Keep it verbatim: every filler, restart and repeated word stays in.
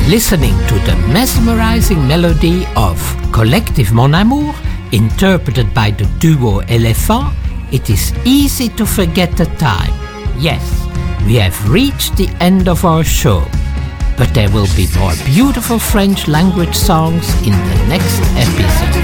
Listening to the mesmerizing melody of Collective Mon Amour, interpreted by the duo Elephant, it is easy to forget the time. Yes, we have reached the end of our show, but there will be more beautiful French language songs in the next episode.